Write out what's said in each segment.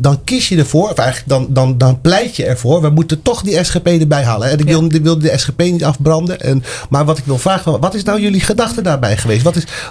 dan kies je ervoor, of eigenlijk dan pleit je ervoor, we moeten toch die SGP erbij halen. En ik wil de SGP niet afbranden. Maar wat ik wil vragen, wat is nou jullie gedachte daarbij geweest?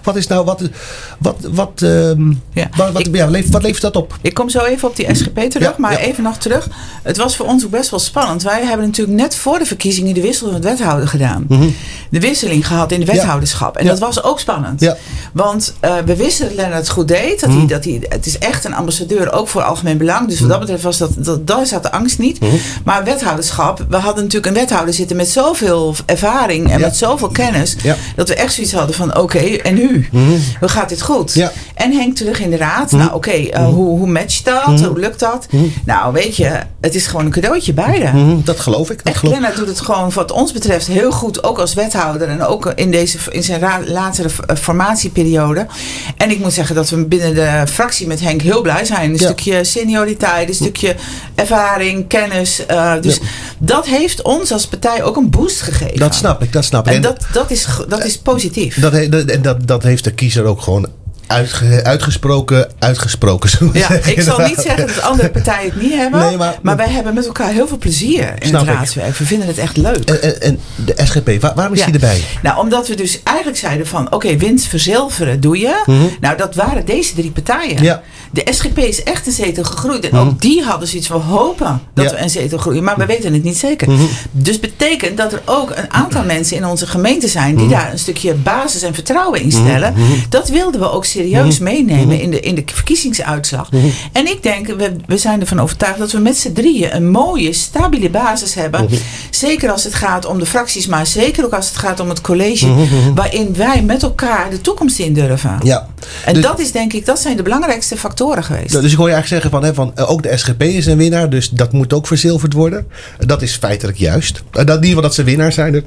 Wat levert dat op? Ik kom zo even op die SGP terug, even nog terug. Het was voor ons ook best wel spannend. Wij hebben natuurlijk net voor de verkiezingen de wissel van het wethouder gedaan. Mm-hmm. De wisseling gehad in de wethouderschap. En dat was ook spannend. Ja. Want we wisten dat Lennart het goed deed. Het is echt een ambassadeur, ook voor algemeen belang. Dus wat dat betreft daar zat de angst niet. Mm-hmm. Maar wethouderschap, we hadden natuurlijk een wethouder zitten met zoveel ervaring en met zoveel kennis. Ja. Dat we echt zoiets hadden van oké, en nu? Mm-hmm. Hoe gaat dit goed? Ja. En Henk terug in de raad. Mm-hmm. Nou hoe matcht dat? Mm-hmm. Hoe lukt dat? Mm-hmm. Nou weet je, het is gewoon een cadeautje beide. Mm-hmm. Dat geloof ik. Lennart doet het gewoon wat ons betreft heel goed. Ook als wethouder en ook in zijn latere formatieperiode. En ik moet zeggen dat we binnen de fractie met Henk heel blij zijn. Een stukje senioriteit, een stukje ervaring, kennis. Dat heeft ons als partij ook een boost gegeven. Dat snap ik. En dat is positief. Dat heeft de kiezer ook gewoon uitgesproken. Ja, ik zal niet zeggen dat andere partijen het niet hebben. Nee, maar wij hebben met elkaar heel veel plezier in het raadswerk. We vinden het echt leuk. En de SGP, waarom is die erbij? Nou, omdat we dus eigenlijk zeiden van winst verzilveren doe je. Mm-hmm. Nou, dat waren deze 3 partijen. Ja. De SGP is echt een zetel gegroeid. En ook die hadden zoiets van hopen dat we een zetel groeien. Maar we weten het niet zeker. Mm-hmm. Dus betekent dat er ook een aantal mensen in onze gemeente zijn die daar een stukje basis en vertrouwen in stellen. Mm-hmm. Dat wilden we ook serieus meenemen in de verkiezingsuitslag. Mm-hmm. En ik denk, we zijn ervan overtuigd dat we met z'n drieën een mooie, stabiele basis hebben. Mm-hmm. Zeker als het gaat om de fracties, maar zeker ook als het gaat om het college. Mm-hmm. Waarin wij met elkaar de toekomst in durven. Ja. En dus, dat is denk ik, dat zijn de belangrijkste factoren geweest. Dus ik hoor je eigenlijk zeggen van ook de SGP is een winnaar, dus dat moet ook verzilverd worden. Dat is feitelijk juist. In ieder geval dat ze winnaar zijn.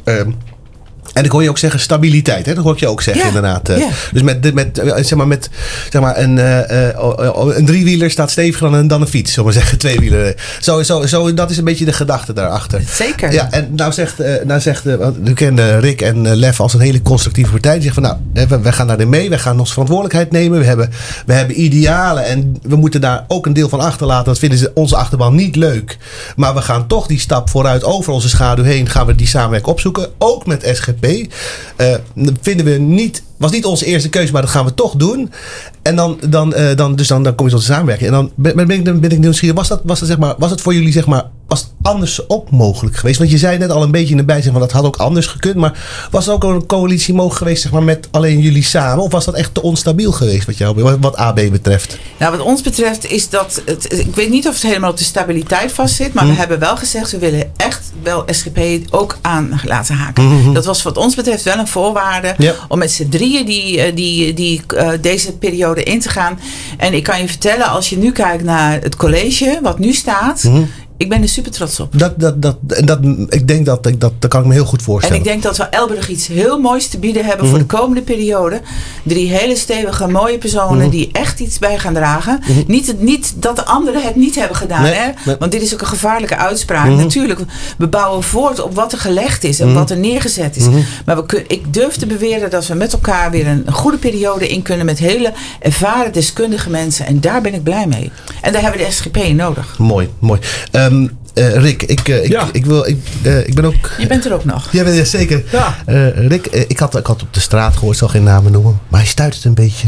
En ik hoor je ook zeggen stabiliteit. Hè? Dat hoor ik je ook zeggen inderdaad. Dus met een driewieler staat steviger dan een fiets. Zullen we zeggen, tweewieler. Zo, dat is een beetje de gedachte daarachter. Zeker. Ja, en nou zegt we kennen Rick en Lef als een hele constructieve partij. Die zeggen van we gaan daarin mee. We gaan onze verantwoordelijkheid nemen. We hebben idealen. En we moeten daar ook een deel van achterlaten. Dat vinden ze onze achterban niet leuk. Maar we gaan toch die stap vooruit over onze schaduw heen. Gaan we die samenwerking opzoeken. Ook met SGP. Vinden we niet, was niet onze eerste keuze, maar dat gaan we toch doen. En dan kom je tot de samenwerking. En dan ben ik nieuwsgierig. Was het voor jullie was het anders ook mogelijk geweest? Want je zei net al een beetje in de bijzin van dat had ook anders gekund. Maar was er ook een coalitie mogelijk geweest met alleen jullie samen? Of was dat echt te onstabiel geweest wat AB betreft? Nou, wat ons betreft is dat ik weet niet of het helemaal op de stabiliteit vastzit. Maar we hebben wel gezegd, we willen echt wel SGP ook aan laten haken. Mm-hmm. Dat was wat ons betreft wel een voorwaarde. Yep. Om met z'n drieën deze periode in te gaan. En ik kan je vertellen, als je nu kijkt naar het college, wat nu staat. Mm-hmm. Ik ben er super trots op. Ik denk dat kan ik me heel goed voorstellen. En ik denk dat we Elburg iets heel moois te bieden hebben voor de komende periode. 3 hele stevige, mooie personen die echt iets bij gaan dragen. Niet dat de anderen het niet hebben gedaan. Nee, hè? Nee. Want dit is ook een gevaarlijke uitspraak. Natuurlijk, we bouwen voort op wat er gelegd is en wat er neergezet is. Maar ik durf te beweren dat we met elkaar weer een goede periode in kunnen met hele ervaren, deskundige mensen. En daar ben ik blij mee. En daar hebben we de SGP nodig. Mooi. Rick, ik ben ook... Je bent er ook nog. Ja, zeker. Ja. Rick, ik had op de straat gehoord, zal geen namen noemen. Maar hij stuit het een beetje.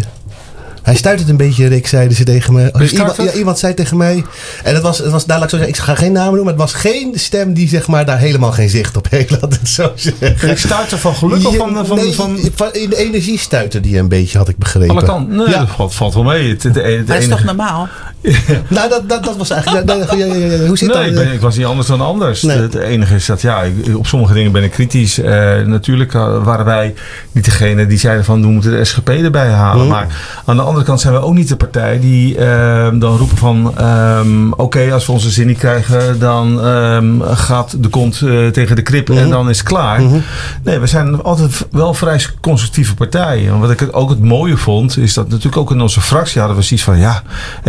Rick, zeiden ze tegen me. Iemand zei tegen mij. En het was duidelijk zo zeggen, ik ga geen namen noemen. Maar het was geen stem die daar helemaal geen zicht op heeft. Laat het zo zeggen. Rick stuiter van geluk of van... In de energie stuiter die een beetje, had ik begrepen. Alle kanten. Nee, dat valt wel mee. Dat is toch normaal? Nou, dat was eigenlijk... Hoe zit dat? Ik was niet anders dan anders. Nee. Het enige is dat, op sommige dingen ben ik kritisch. Natuurlijk waren wij niet degene die zeiden van, we moeten de SGP erbij halen. Maar aan de andere kant zijn we ook niet de partij die dan roepen van, als we onze zin niet krijgen, dan gaat de kont tegen de krip en dan is het klaar. Nee, we zijn altijd wel vrij constructieve partijen. En wat ik ook het mooie vond, is dat natuurlijk ook in onze fractie hadden we zoiets van, SGP,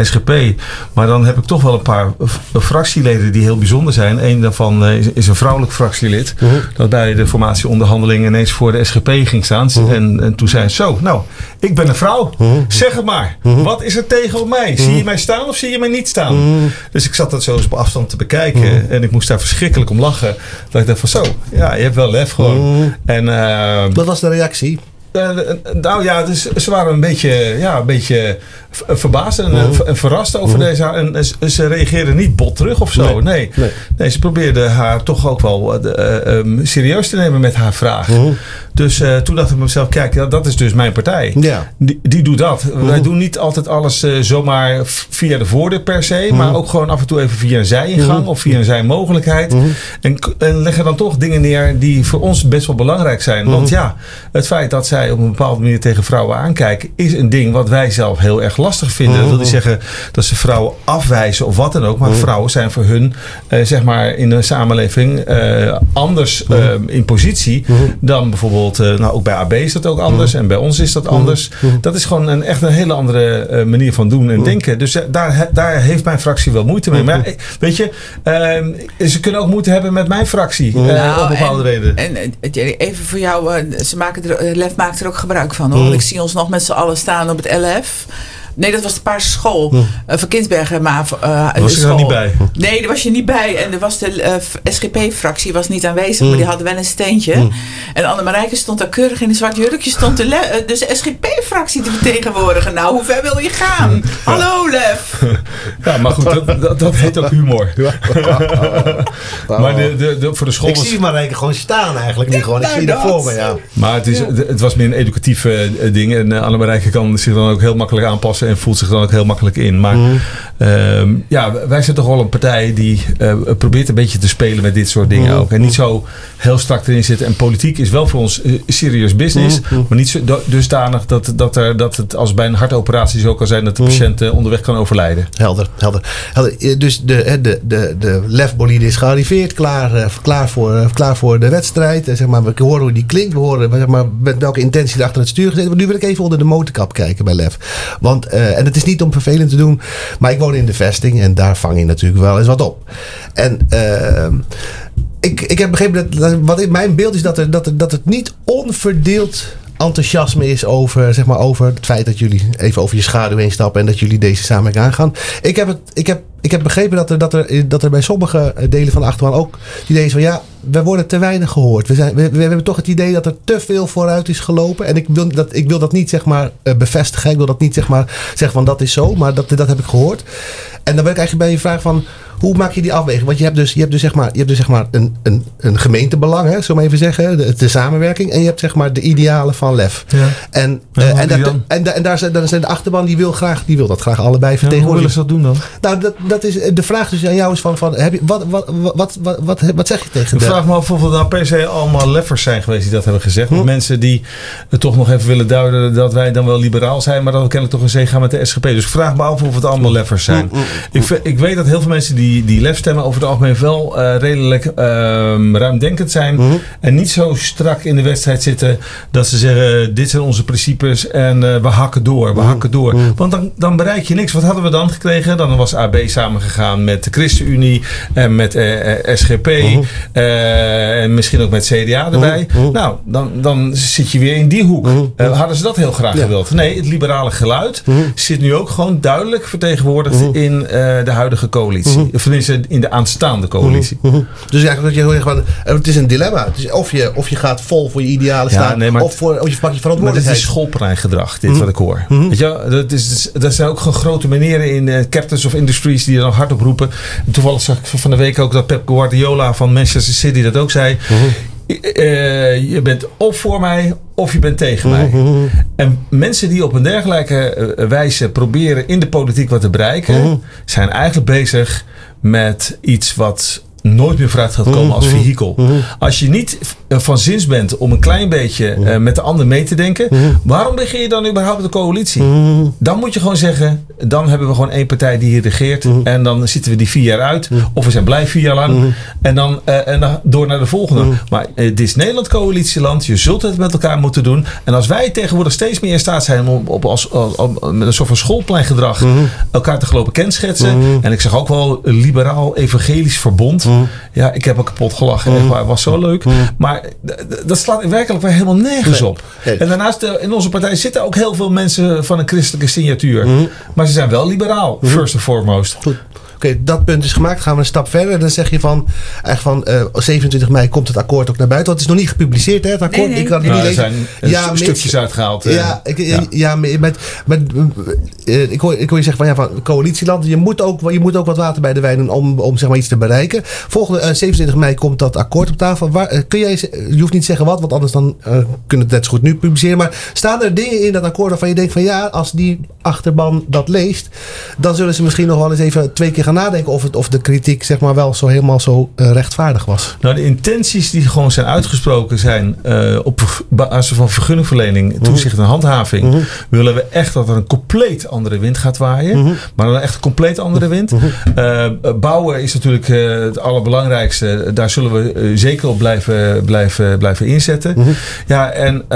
Maar dan heb ik toch wel een paar fractieleden die heel bijzonder zijn. Eén daarvan is een vrouwelijk fractielid. Dat bij de formatieonderhandelingen ineens voor de SGP ging staan. En toen zei ze, ik ben een vrouw. Zeg het maar. Wat is er tegen op mij? Zie je mij staan of zie je mij niet staan? Dus ik zat dat zo eens op afstand te bekijken. En ik moest daar verschrikkelijk om lachen. Dat ik dacht van je hebt wel lef gewoon. En, wat was de reactie? Dus ze waren een beetje verbaasd en verrast over deze. En ze reageerden niet bot terug of zo. Nee, ze probeerden haar toch ook wel serieus te nemen met haar vraag. Dus toen dacht ik bij mezelf, kijk, dat is dus mijn partij. Ja. Die doet dat. Wij doen niet altijd alles zomaar via de voordeur per se. Maar ook gewoon af en toe even via een zijingang of via een zijmogelijkheid. En leggen dan toch dingen neer die voor ons best wel belangrijk zijn. Want het feit dat zij op een bepaalde manier tegen vrouwen aankijken, is een ding wat wij zelf heel erg lastig vinden. Dat wil niet zeggen dat ze vrouwen afwijzen of wat dan ook. Maar vrouwen zijn voor hun, zeg maar, in de samenleving anders in positie dan bijvoorbeeld, ook bij AB is dat ook anders. En bij ons is dat anders. Dat is gewoon echt een hele andere manier van doen en denken. Dus daar heeft mijn fractie wel moeite mee. Maar weet je, ze kunnen ook moeite hebben met mijn fractie. Op bepaalde reden. En even voor jou, LEF maakt er ook gebruik van. Want ik zie ons nog met z'n allen staan op het LF. Nee, dat was de Paarse School. Van Kinsbergen. Maar was je er niet bij? Nee, daar was je niet bij. En er was de SGP-fractie was niet aanwezig. Maar die hadden wel een steentje. En Annemarijke stond daar keurig in een zwart jurkje. Stond de SGP-fractie te vertegenwoordigen. Nou, hoe ver wil je gaan? Hallo, Lef. Ja, maar goed, dat heet ook humor. Maar voor de school ik zie Marijke gewoon staan eigenlijk. Ik zie er voor me, ja. Maar het was meer een educatief ding. En Annemarijke kan zich dan ook heel makkelijk aanpassen. En voelt zich dan ook heel makkelijk in. Maar wij zijn toch wel een partij die probeert een beetje te spelen met dit soort dingen ook. En niet zo heel strak erin zitten. En politiek is wel voor ons serious business. Maar niet zo dusdanig dat het als bij een hartoperatie zo kan zijn dat de patiënt onderweg kan overlijden. Helder. Dus de LEF-bolide is gearriveerd. Klaar voor de wedstrijd. Zeg maar, we horen hoe die klinkt. We horen zeg maar, met welke intentie er achter het stuur gezeten. Nu wil ik even onder de motorkap kijken bij LEF. Want, en het is niet om vervelend te doen, maar ik woon in de vesting en daar vang je natuurlijk wel eens wat op. En ik heb begrepen dat mijn beeld is dat het niet onverdeeld enthousiasme is over het feit dat jullie even over je schaduw heen stappen en dat jullie deze samenwerking aangaan. Ik heb begrepen dat er bij sommige delen van de achterban ook het idee is van we worden te weinig gehoord. We hebben toch het idee dat er te veel vooruit is gelopen. En ik wil dat niet zeg maar bevestigen. Ik wil dat niet zeg maar zeggen van dat is zo. Maar dat heb ik gehoord. En dan ben ik eigenlijk bij je vraag van hoe maak je die afweging? Want je hebt dus zeg maar een gemeentebelang, hè, zo maar even zeggen, de samenwerking. En je hebt zeg maar de idealen van LEF. Ja. En daar zijn de achterban die wil dat graag allebei vertegenwoordigen. Hoe willen ze dat doen dan? Nou, dat is de vraag dus aan jou is van heb je, wat zeg je tegen de? Ik vraag me af of het nou per se allemaal leffers zijn geweest die dat hebben gezegd. Mensen die toch nog even willen duiden dat wij dan wel liberaal zijn, maar dat we kennelijk toch in zee gaan met de SGP. Dus ik vraag me af of het allemaal leffers zijn. Ik weet dat heel veel mensen die LEF stemmen over het algemeen wel redelijk ruimdenkend zijn. En niet zo strak in de wedstrijd zitten dat ze zeggen dit zijn onze principes en we hakken door. Want dan bereik je niks. Wat hadden we dan gekregen? Dan was AB samengegaan met de ChristenUnie en met SGP en misschien ook met CDA erbij. Nou, dan zit je weer in die hoek. Hadden ze dat heel graag gewild? Nee, het liberale geluid zit nu ook gewoon duidelijk vertegenwoordigd in de huidige coalitie. Of tenminste in de aanstaande coalitie. Dus eigenlijk het is een dilemma. Het is of je gaat vol voor je idealen staan of je pak je verantwoordelijkheid. Maar dit is schoolpleingedrag, dit wat ik hoor. Weet je, dat zijn ook grote meneeren in Captains of Industries die er nog hard op roepen. En toevallig zag ik van de week ook dat Pep Guardiola van Manchester City dat ook zei. Je bent of voor mij of je bent tegen mij. En mensen die op een dergelijke wijze proberen in de politiek wat te bereiken, zijn eigenlijk bezig met iets wat nooit meer vooruit gaat komen als vehikel. Als je niet van zins bent om een klein beetje met de ander mee te denken, waarom begin je dan überhaupt de coalitie? Dan moet je gewoon zeggen, dan hebben we gewoon één partij die hier regeert en dan zitten we die 4 jaar uit of we zijn blij 4 jaar lang en dan door naar de volgende. Maar dit is Nederland coalitieland, je zult het met elkaar moeten doen en als wij tegenwoordig steeds meer in staat zijn om met een soort van schoolpleingedrag elkaar te gelopen kenschetsen en ik zeg ook wel liberaal evangelisch verbond. Ja, ik heb ook kapot gelachen. Echt waar, het was zo leuk. Maar dat slaat werkelijk weer helemaal nergens op. En daarnaast, in onze partij zitten ook heel veel mensen van een christelijke signatuur. Maar ze zijn wel liberaal, first and foremost. Goed. Oké, dat punt is gemaakt. Gaan we een stap verder. Dan zeg je van 27 mei komt het akkoord ook naar buiten. Want het is nog niet gepubliceerd, hè, het akkoord. Nee. Ik kan het niet lezen. Er zijn stukjes uitgehaald. Ik hoor je zeggen van coalitieland. Je moet ook wat water bij de wijn doen om zeg maar iets te bereiken. Volgende 27 mei komt dat akkoord op tafel. Je hoeft niet te zeggen wat, want anders dan kunnen we het net zo goed nu publiceren. Maar staan er dingen in dat akkoord waarvan je denkt van ja, als die achterban dat leest, dan zullen ze misschien nog wel eens even 2 keer gaan nadenken of de kritiek zeg maar wel zo helemaal zo rechtvaardig was. Nou, de intenties die gewoon zijn uitgesproken zijn op basis van vergunningverlening, toezicht en handhaving, willen we echt dat er een compleet andere wind gaat waaien. Maar dan echt een compleet andere wind. Bouwen is natuurlijk het allerbelangrijkste. Daar zullen we zeker op blijven inzetten. Ja, en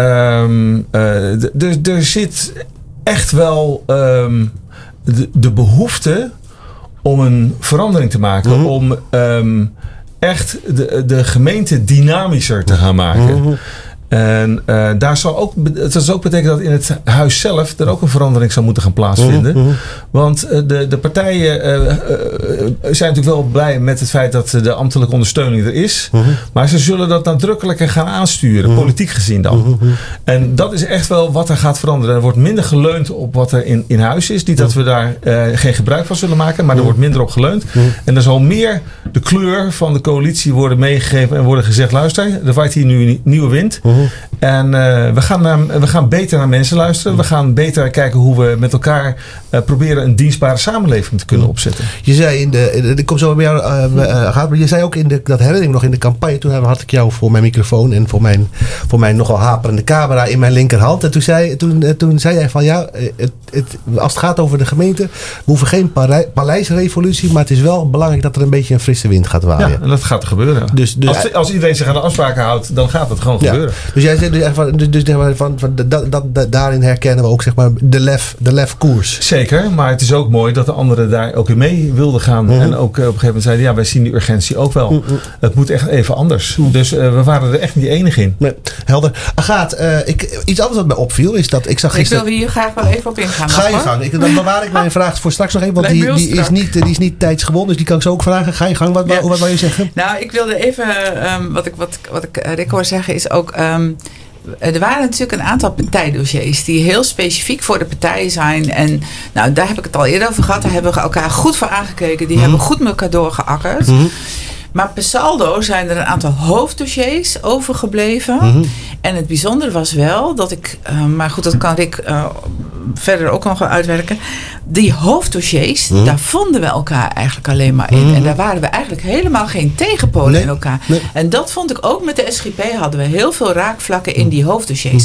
er zit echt wel de behoefte om een verandering te maken. Om echt de gemeente dynamischer te gaan maken. En dat zal ook betekenen dat in het huis zelf er ook een verandering zou moeten gaan plaatsvinden. Want de partijen zijn natuurlijk wel blij met het feit dat de ambtelijke ondersteuning er is. Maar ze zullen dat nadrukkelijker gaan aansturen, politiek gezien dan. En dat is echt wel wat er gaat veranderen. Er wordt minder geleund op wat er in huis is. Niet dat we daar geen gebruik van zullen maken, maar er wordt minder op geleund. En er zal meer de kleur van de coalitie worden meegegeven en worden gezegd, luister, er waait hier nu een nieuwe wind. En we gaan beter naar mensen luisteren. We gaan beter kijken hoe we met elkaar proberen een dienstbare samenleving te kunnen opzetten. Je zei ik kom zo bij jou maar je zei ook dat herinner ik nog in de campagne. Toen had ik jou voor mijn microfoon en voor mijn nogal haperende camera in mijn linkerhand. En toen zei jij van ja, als het gaat over de gemeente, we hoeven geen paleisrevolutie, maar het is wel belangrijk dat er een beetje een frisse wind gaat waaien. Ja, en dat gaat gebeuren. Dus als iedereen zich aan de afspraken houdt, dan gaat het gewoon gebeuren. Dus jij zegt daarin herkennen we ook zeg maar de lef koers. Zeker, maar het is ook mooi dat de anderen daar ook in mee wilden gaan. En ook op een gegeven moment zeiden, ja, wij zien die urgentie ook wel. Het moet echt even anders. Dus we waren er echt niet enige in. Nee, helder. Agaat, iets anders wat mij opviel is dat ik zag gisteren... Ik wil hier graag wel even op ingaan. Ga je gang. Dan bewaar ik mijn vraag voor straks nog even, want die is niet tijdsgebonden. Dus die kan ik zo ook vragen. Ga je gang. Wat wil je zeggen? Nou, ik wilde even... wat ik Rick hoor zeggen is ook... er waren natuurlijk een aantal partijdossiers die heel specifiek voor de partijen zijn. En nou, daar heb ik het al eerder over gehad. Daar hebben we elkaar goed voor aangekeken. Die hebben goed met elkaar doorgeakkerd. Maar per saldo zijn er een aantal hoofddossiers overgebleven. En het bijzondere was wel dat ik... maar goed, dat kan Rick verder ook nog wel uitwerken. Die hoofddossiers, daar vonden we elkaar eigenlijk alleen maar in. En daar waren we eigenlijk helemaal geen tegenpolen in elkaar. Nee. En dat vond ik ook met de SGP. Hadden we heel veel raakvlakken in die hoofddossiers.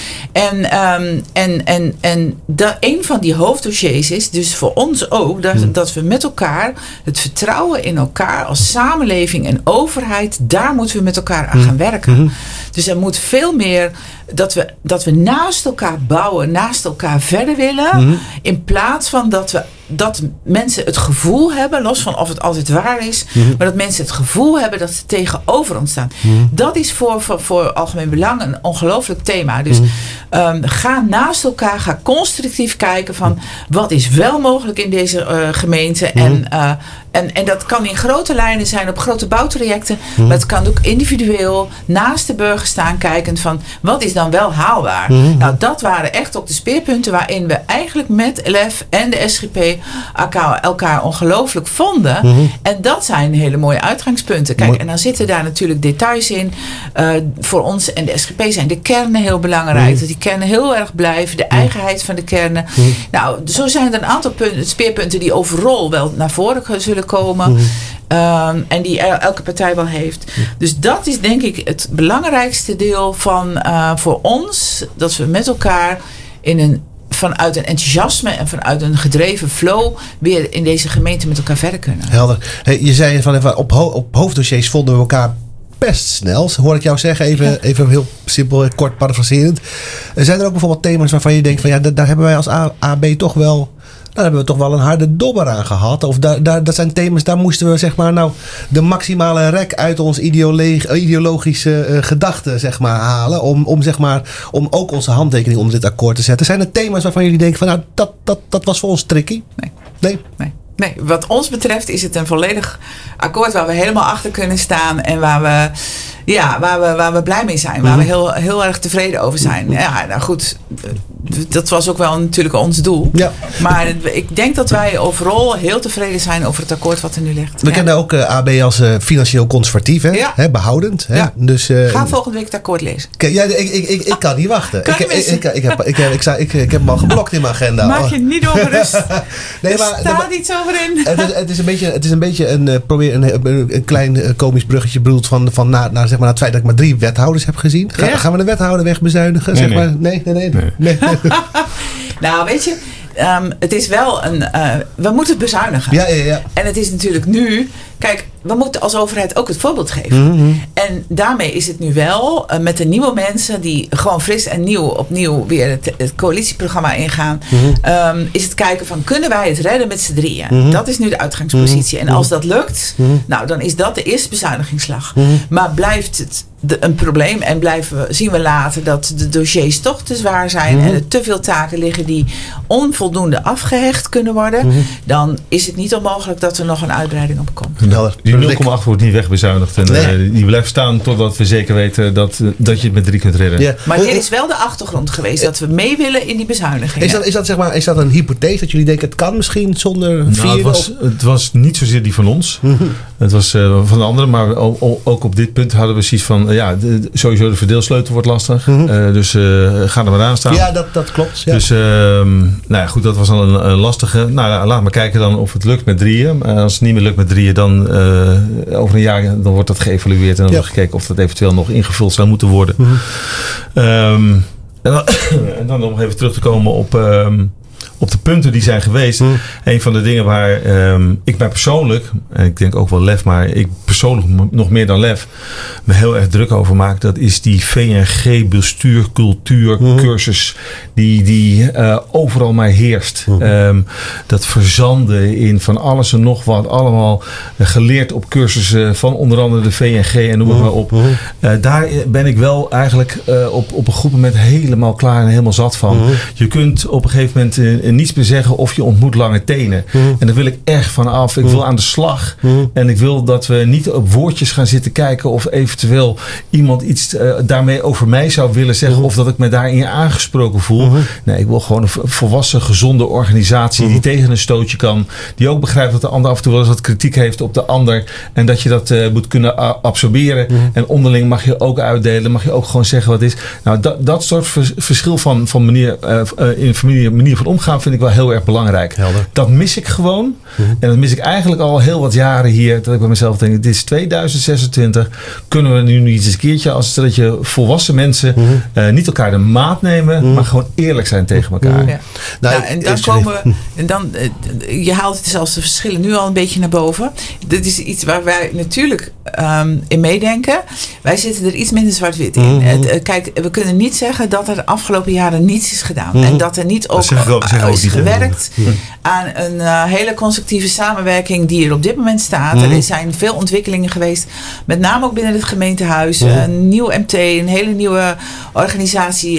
Een van die hoofddossiers is dus voor ons ook dat we met elkaar het vertrouwen in elkaar als samenleving en overheid, daar moeten we met elkaar aan gaan werken. Dus er moet veel meer dat we naast elkaar bouwen, naast elkaar verder willen, in plaats van dat mensen het gevoel hebben, los van of het altijd waar is, maar dat mensen het gevoel hebben dat ze tegenover ons staan. Dat is voor algemeen belang een ongelooflijk thema. Dus ga naast elkaar, ga constructief kijken van wat is wel mogelijk in deze gemeente. En dat kan in grote lijnen zijn op grote bouwtrajecten, maar het kan ook individueel naast de burger staan kijkend van wat is dan wel haalbaar. Nou, dat waren echt ook de speerpunten waarin we eigenlijk met LF en de SGP elkaar ongelooflijk vonden. En dat zijn hele mooie uitgangspunten. Kijk, en dan zitten daar natuurlijk details in. Voor ons en de SGP zijn de kernen heel belangrijk. Dat die kernen heel erg blijven. De eigenheid van de kernen. Nou, zo zijn er een aantal speerpunten die overal wel naar voren zullen komen. En die elke partij wel heeft. Dus dat is denk ik het belangrijkste deel van voor ons. Dat we met elkaar vanuit een enthousiasme en vanuit een gedreven flow weer in deze gemeente met elkaar verder kunnen. Helder. Hey, je zei van op hoofddossiers vonden we elkaar best snel. Hoor ik jou zeggen, even heel simpel, kort parafraserend. Zijn er ook bijvoorbeeld thema's waarvan je denkt van daar hebben wij als AB toch wel... Daar hebben we toch wel een harde dobber aan gehad. Of dat zijn thema's, daar moesten we zeg maar de maximale rek uit ons ideologische gedachten zeg maar halen. Om ook onze handtekening onder dit akkoord te zetten. Zijn er thema's waarvan jullie denken van dat was voor ons tricky? Nee, wat ons betreft is het een volledig akkoord waar we helemaal achter kunnen staan. En waar we blij mee zijn. Waar we heel erg tevreden over zijn. Ja, nou goed. Dat was ook wel natuurlijk ons doel. Ja. Maar ik denk dat wij overal heel tevreden zijn over het akkoord wat er nu ligt. We kennen ook AB als financieel conservatief. Hè? Ja. Hè, behoudend. Hè? Ja. Dus, ga volgende week het akkoord lezen. Ik kan niet wachten. Ik heb hem al geblokt in mijn agenda. Maak je niet ongerust. Er staat iets over in. Het is een beetje een klein komisch bruggetje bedoeld van naar het feit dat ik maar 3 wethouders heb gezien. Gaan we de wethouder wegbezuinigen? Nee. Nou, weet je, het is wel we moeten bezuinigen. Ja. En het is natuurlijk nu... Kijk, we moeten als overheid ook het voorbeeld geven. Mm-hmm. En daarmee is het nu wel met de nieuwe mensen die gewoon fris en nieuw opnieuw weer het coalitieprogramma ingaan. Mm-hmm. Is het kijken van, kunnen wij het redden met z'n drieën? Mm-hmm. Dat is nu de uitgangspositie. Mm-hmm. En als dat lukt, nou, dan is dat de eerste bezuinigingsslag. Mm-hmm. Maar blijft het een probleem en zien we later dat de dossiers toch te zwaar zijn en er te veel taken liggen die onvoldoende afgehecht kunnen worden, dan is het niet onmogelijk dat er nog een uitbreiding op komt. Die 0,8 wordt niet wegbezuinigd en die blijft staan totdat we zeker weten dat je het met 3 kunt redden. Ja. Maar dit is wel de achtergrond geweest dat we mee willen in die bezuinigingen. Is dat een hypothese dat jullie denken het kan misschien zonder 4? Het was niet zozeer die van ons. Het was van de anderen, maar ook op dit punt hadden we zoiets van sowieso de verdeelsleutel wordt lastig. Dus ga er maar aan staan. Ja, dat klopt. Ja. Dus goed, dat was al een lastige. Nou, laat maar kijken dan of het lukt met 3. Als het niet meer lukt met 3, dan over een jaar dan wordt dat geëvalueerd en dan wordt gekeken of dat eventueel nog ingevuld zou moeten worden. En dan nog even terug te komen op de punten die zijn geweest. Een van de dingen waar ik mij persoonlijk, en ik denk ook wel Lef, maar ik persoonlijk nog meer dan Lef, me heel erg druk over maak. Dat is die VNG bestuurcultuur cursus die overal maar heerst. Dat verzanden in van alles en nog wat. Allemaal geleerd op cursussen van onder andere de VNG en noem het maar op. Daar ben ik wel eigenlijk op een goed moment helemaal klaar en helemaal zat van. Je kunt op een gegeven moment niets meer zeggen of je ontmoet lange tenen. En daar wil ik echt van af. Ik wil aan de slag. En ik wil dat we niet op woordjes gaan zitten kijken of eventueel iemand iets daarmee over mij zou willen zeggen of dat ik me daarin aangesproken voel. Nee, ik wil gewoon een volwassen, gezonde organisatie die tegen een stootje kan. Die ook begrijpt dat de ander af en toe wel eens wat kritiek heeft op de ander. En dat je dat moet kunnen absorberen. En onderling mag je ook uitdelen. Mag je ook gewoon zeggen wat is. Nou, dat soort verschil van manier in familie, manier van omgaan vind ik wel heel erg belangrijk. Helder. Dat mis ik gewoon. En dat mis ik eigenlijk al heel wat jaren hier. Dat ik bij mezelf denk, dit is 2026. Kunnen we nu niet eens een keertje als dat je volwassen mensen niet elkaar de maat nemen, maar gewoon eerlijk zijn tegen elkaar. Ja. Nou, en dan komen we, en dan, je haalt het zelfs de verschillen nu al een beetje naar boven. Dit is iets waar wij natuurlijk in meedenken. Wij zitten er iets minder zwart-wit in. Kijk, we kunnen niet zeggen dat er de afgelopen jaren niets is gedaan. En dat er niet ook is gewerkt aan een hele constructieve samenwerking die er op dit moment staat. Er zijn veel ontwikkelingen geweest. Met name ook binnen het gemeentehuis. Een nieuw MT, een hele nieuwe organisatie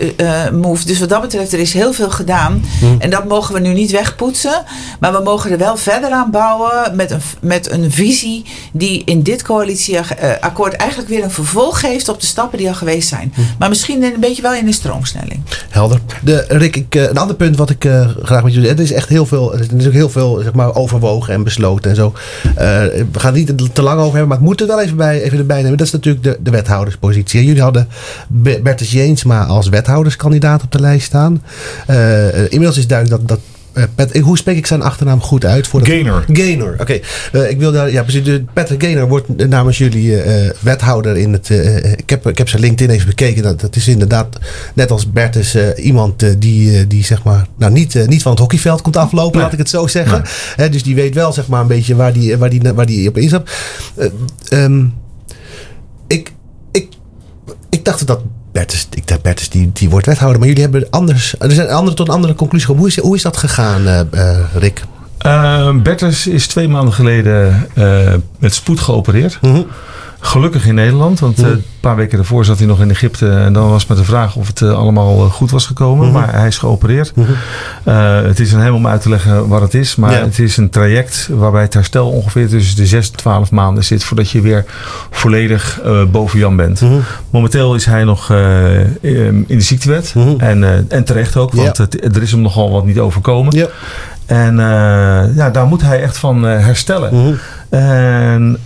move. Dus wat dat betreft, er is heel veel gedaan. En dat mogen we nu niet wegpoetsen. Maar we mogen er wel verder aan bouwen met een visie die in dit coalitieakkoord eigenlijk weer een vervolg geeft op de stappen die al geweest zijn. Maar misschien een beetje wel in de stroomsnelling. Helder. Rick, een ander punt wat ik graag met jullie... Het is echt heel veel, zeg maar, overwogen en besloten en zo. We gaan het niet te lang over hebben, maar het moet er wel even erbij nemen. Dat is natuurlijk de wethouderspositie. En jullie hadden Bertus Jeensma als wethouderskandidaat op de lijst staan. Inmiddels is duidelijk dat hoe spreek ik zijn achternaam goed uit? Gaynor, oké. Ik wil daar, precies. Patrick Gaynor wordt namens jullie wethouder in het... Ik heb zijn LinkedIn even bekeken. Dat is inderdaad, net als Bertus, iemand die zeg maar, nou niet van het hockeyveld komt aflopen, laat ik het zo zeggen. Nee. Dus die weet wel zeg maar een beetje waar die op instapt. Ik dacht dat Bertus die wordt wethouder, maar jullie hebben tot een andere conclusie gekomen. Hoe is dat gegaan, Rick? Bertus is 2 maanden geleden met spoed geopereerd. Mm-hmm. Gelukkig in Nederland, want een paar weken daarvoor zat hij nog in Egypte. En dan was met de vraag of het allemaal goed was gekomen. Mm-hmm. Maar hij is geopereerd. Mm-hmm. Het is een helemaal om uit te leggen wat het is. Maar het is een traject waarbij het herstel ongeveer tussen de 6 en 12 maanden zit. Voordat je weer volledig boven Jan bent. Mm-hmm. Momenteel is hij nog in de ziektewet. Mm-hmm. En terecht ook, want er is hem nogal wat niet overkomen. Ja. En daar moet hij echt van herstellen. Mm-hmm. En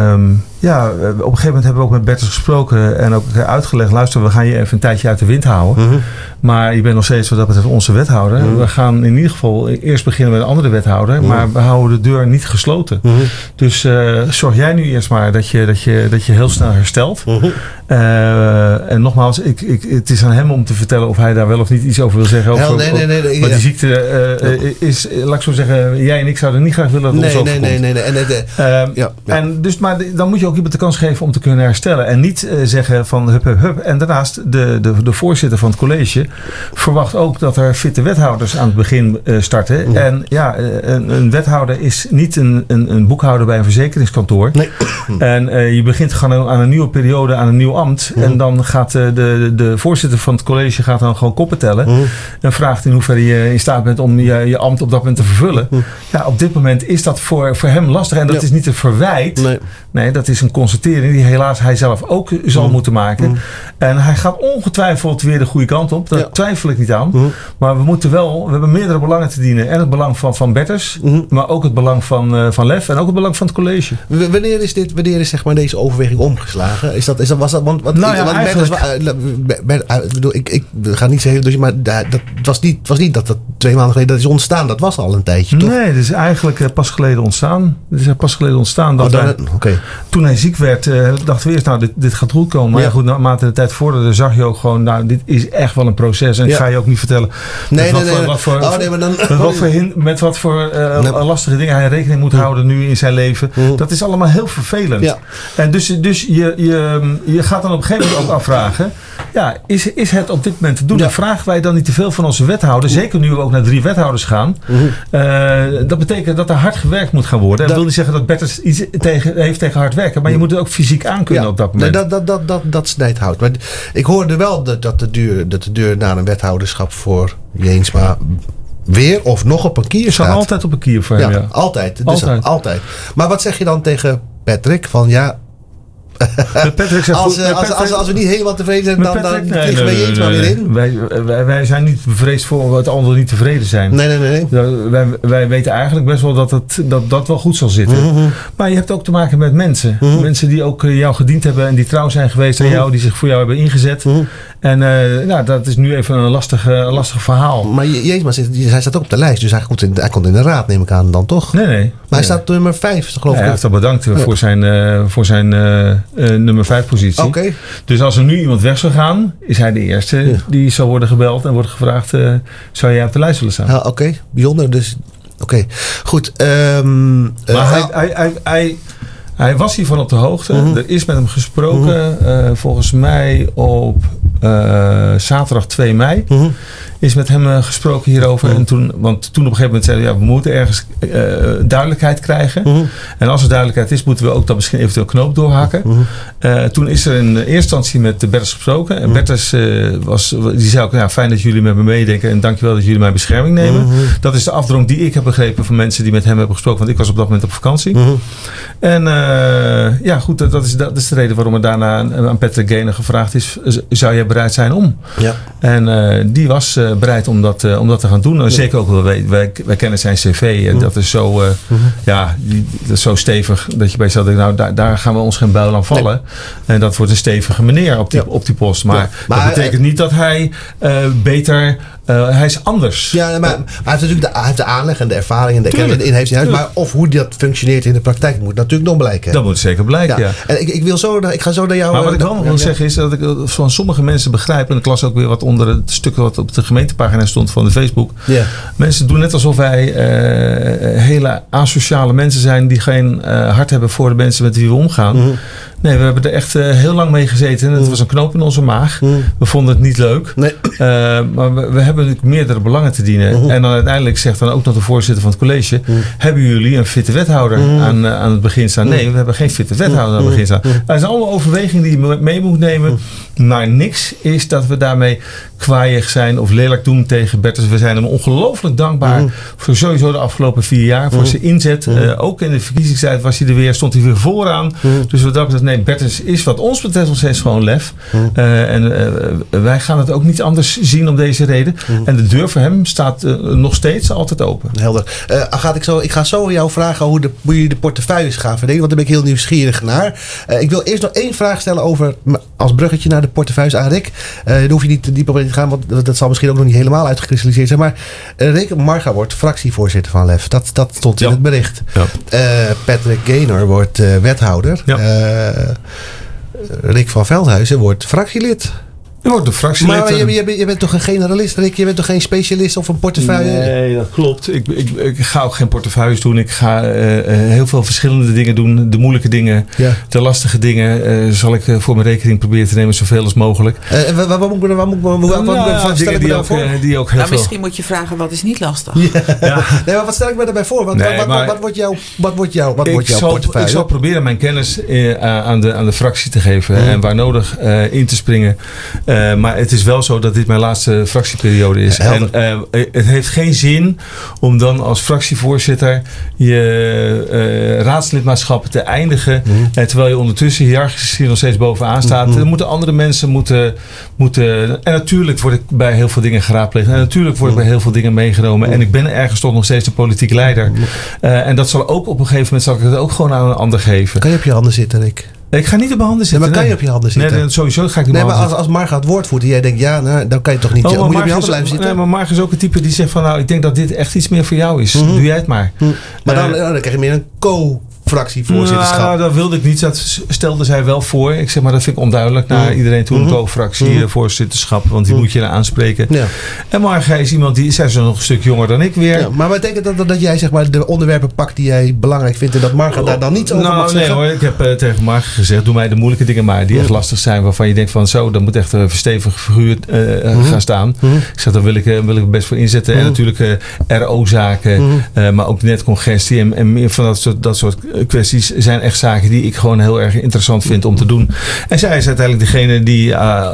op een gegeven moment hebben we ook met Bertus gesproken en ook uitgelegd, luister, we gaan je even een tijdje uit de wind houden. Mm-hmm. Maar je bent nog steeds wat dat betreft onze wethouder. Mm-hmm. We gaan in ieder geval eerst beginnen met een andere wethouder, mm-hmm. maar we houden de deur niet gesloten. Mm-hmm. Dus zorg jij nu eerst maar dat je heel snel herstelt. Mm-hmm. En nogmaals, het is aan hem om te vertellen of hij daar wel of niet iets over wil zeggen. Nee. Maar die ziekte is, laat ik zo zeggen, jij en ik zouden niet graag willen dat het ons overkomt. En dus, maar dan moet je ook iemand de kans geven om te kunnen herstellen. En niet zeggen van hup. En daarnaast, de voorzitter van het college verwacht ook dat er fitte wethouders aan het begin starten. Ja. En een wethouder is niet een boekhouder bij een verzekeringskantoor. Nee. En je begint gewoon aan een nieuwe periode, aan een nieuw ambt. Mm. En dan gaat de voorzitter van het college gaat dan gewoon koppen tellen. Mm. En vraagt in hoeverre je in staat bent om je ambt op dat moment te vervullen. Mm. Ja, op dit moment is dat voor hem lastig. En dat is niet een verwijt. Nee, dat is een constatering die helaas hij zelf ook zal moeten maken. Mm. En hij gaat ongetwijfeld weer de goede kant op. Daar twijfel ik niet aan. Mm. Maar we hebben meerdere belangen te dienen. En het belang van Bertus. Mm. Maar ook het belang van Lef. En ook het belang van het college. Wanneer is zeg maar deze overweging omgeslagen? Ik ga niet zeggen, maar het was niet dat 2 maanden geleden dat is ontstaan. Dat was al een tijdje, toch? Nee, het is eigenlijk pas geleden ontstaan. Toen hij ziek werd, dachten we eerst, dit gaat goed komen. Maar goed, naarmate de tijd vorderde, zag je ook gewoon, dit is echt wel een proces. En ik ga je ook niet vertellen met wat voor lastige dingen hij rekening moet houden nu in zijn leven. Dat is allemaal heel vervelend. Ja. En dus je gaat dan op een gegeven moment ook afvragen, is het op dit moment te doen? Dan vragen wij dan niet te veel van onze wethouder. Zeker nu we ook naar 3 wethouders gaan. Dat betekent dat er hard gewerkt moet gaan worden. En dat wil niet zeggen dat Bertus iets heeft tegen hard werken. Maar je moet het ook fysiek aankunnen op dat moment. Dat snijdt hout. Maar ik hoorde wel dat de deur naar een wethouderschap voor Jeensma weer of nog op een kier staat. Altijd op een kier voor hem, Altijd. Maar wat zeg je dan tegen Patrick? Van Patrick zegt als we niet helemaal tevreden zijn, dan vliegen wij Jeensma weer in. Wij zijn niet bevreesd voor het anderen niet tevreden zijn. Nee. Wij weten eigenlijk best wel dat wel goed zal zitten. Mm-hmm. Maar je hebt ook te maken met mensen. Mm-hmm. Mensen die ook jou gediend hebben en die trouw zijn geweest aan jou, die zich voor jou hebben ingezet. Mm-hmm. En dat is nu even een lastig verhaal. Maar Jeensma hij staat ook op de lijst, dus hij komt in de raad, neem ik aan dan toch? Nee. Maar hij staat nummer 5, geloof ik. Hij heeft al bedankt voor zijn nummer 5 positie. Okay. Dus als er nu iemand weg zou gaan, is hij de eerste die zal worden gebeld en wordt gevraagd, zou jij op de lijst willen staan? Oké, bijzonder. Dus, goed. Maar hij was hiervan op de hoogte. Mm-hmm. Er is met hem gesproken. Volgens mij op zaterdag 2 mei. Mm-hmm. Is met hem gesproken hierover. Mm-hmm. En want toen op een gegeven moment zeiden we, we moeten ergens duidelijkheid krijgen. Mm-hmm. En als er duidelijkheid is, moeten we ook dan misschien eventueel knoop doorhakken. Mm-hmm. Toen is er in eerste instantie met Bertus gesproken. En Bertus die zei ook, fijn dat jullie met me meedenken. En dankjewel dat jullie mijn bescherming nemen. Mm-hmm. Dat is de afdronk die ik heb begrepen van mensen die met hem hebben gesproken. Want ik was op dat moment op vakantie. Mm-hmm. En goed, dat is de reden waarom er daarna aan Patrick Gaynor gevraagd is, zou jij bereid zijn om? Ja. En die was bereid om dat te gaan doen. Zeker ook wel, wij kennen zijn cv en dat is zo, dat is zo stevig dat je bij jezelf denkt, daar gaan we ons geen buil aan vallen. Nee. En dat wordt een stevige meneer op die post. Maar dat betekent niet dat hij beter hij is anders. Ja, maar hij heeft natuurlijk de aanleg en de ervaring en de kennis in heeft hij huis. Maar of hoe dat functioneert in de praktijk moet natuurlijk nog blijken. Dat moet zeker blijken, ja. En ik ga zo naar jou. Maar wat ik wel nog wil zeggen is dat ik van sommige mensen begrijp, en ik las ook weer wat onder het stuk wat op de gemeentepagina stond van de Facebook. Ja. Mensen doen net alsof wij hele asociale mensen zijn die geen hart hebben voor de mensen met wie we omgaan. Mm-hmm. Nee, we hebben er echt heel lang mee gezeten. Het was een knoop in onze maag. We vonden het niet leuk. Nee. Maar we hebben natuurlijk meerdere belangen te dienen. En dan uiteindelijk zegt dan ook nog de voorzitter van het college. Hebben jullie een fitte wethouder aan het begin staan? Nee, we hebben geen fitte wethouder aan het begin staan. Er zijn allemaal overwegingen die je mee moet nemen. Maar niks is dat we daarmee kwaaiig zijn of lelijk doen tegen Bertus. We zijn hem ongelooflijk dankbaar voor sowieso de afgelopen 4 jaar. Voor zijn inzet. Ook in de verkiezingstijd was hij er weer, stond hij weer vooraan. Dus we dachten, nee, Bertus is wat ons betreft nog steeds gewoon lef. Wij gaan het ook niet anders zien om deze reden. En de deur voor hem staat nog steeds altijd open. Helder. Ik ga zo jou vragen hoe jullie de portefeuilles gaan verdelen. Want daar ben ik heel nieuwsgierig naar. Ik wil eerst nog 1 vraag stellen over, als bruggetje naar de portefeuilles aan Rick. Daar hoef je niet diep op in te gaan, want dat zal misschien ook nog niet helemaal uitgekristalliseerd zijn. Maar Rick Marga wordt fractievoorzitter van LEF. Dat stond in het bericht. Ja. Patrick Gaynor wordt wethouder. Ja. Rick van Veldhuizen wordt fractielid. Je wordt de fractielid. Maar je bent toch een generalist, Rick? Je bent toch geen specialist of een portefeuille? Nee, dat klopt. Ik ga ook geen portefeuilles doen. Ik ga heel veel verschillende dingen doen. De moeilijke dingen, de lastige dingen zal ik voor mijn rekening proberen te nemen zoveel als mogelijk. Wat moet ik me voor? Misschien moet je vragen, wat is niet lastig? Ja. Nee, maar wat stel ik me daarbij voor? Wat wordt jouw portefeuille? Ik zal proberen mijn kennis aan de fractie te geven. En waar nodig in te springen. Maar het is wel zo dat dit mijn laatste fractieperiode is. En het heeft geen zin om dan als fractievoorzitter je raadslidmaatschap te eindigen. Terwijl je ondertussen hiërarchisch hier nog steeds bovenaan staat. Er moeten andere mensen moeten. En natuurlijk word ik bij heel veel dingen geraadpleegd. En natuurlijk word ik bij heel veel dingen meegenomen. En ik ben ergens toch nog steeds de politiek leider. En dat zal ook op een gegeven moment zal ik het ook gewoon aan een ander geven. Kan je op je handen zitten, Rick? Ik ga niet op mijn handen zitten. Nee, maar kan je op je handen zitten? Nee, sowieso ga ik niet op mijn handen zitten. Maar als Marga het woord voert en jij denkt, dan kan je toch niet... moet je op je handen blijven zitten? Nee, maar Marga is ook een type die zegt van, ik denk dat dit echt iets meer voor jou is. Doe jij het maar. Maar dan krijg je meer een co-fractievoorzitterschap. Nou, dat wilde ik niet. Dat stelde zij wel voor. Ik zeg maar, dat vind ik onduidelijk naar iedereen toe. Een co-fractievoorzitterschap. Want die moet je dan aanspreken. Ja. En Marga is iemand die... Zij is nog een stuk jonger dan ik weer. Ja, maar betekent dat jij zeg maar de onderwerpen pakt die jij belangrijk vindt en dat Marga daar dan niets over mag zeggen? Nee hoor. Ik heb tegen Marga gezegd, doe mij de moeilijke dingen maar. Die echt lastig zijn. Waarvan je denkt van zo, dan moet echt een verstevigd figuur gaan staan. Ik zeg, daar wil ik best voor inzetten. En natuurlijk RO-zaken. Maar ook netcongestie en meer van dat soort kwesties zijn echt zaken die ik gewoon heel erg interessant vind om te doen. En zij is uiteindelijk degene die